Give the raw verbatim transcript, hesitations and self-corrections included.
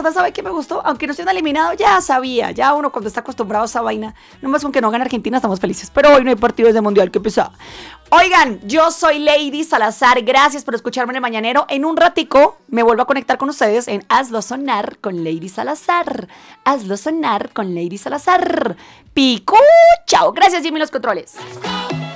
verdad, ¿sabe qué me gustó? Aunque no estén eliminados, ya sabía. Ya uno cuando está acostumbrado a esa vaina, nomás con que no gane Argentina estamos felices. Pero hoy no hay partidos de mundial, qué pesado. Oigan, yo soy Lady Salazar. Gracias por escucharme en el Mañanero. En un ratico me vuelvo a conectar con ustedes en Hazlo Sonar con Lady Salazar. Hazlo Sonar con Lady Salazar. Pico, chao. Gracias, Jimmy, los controles.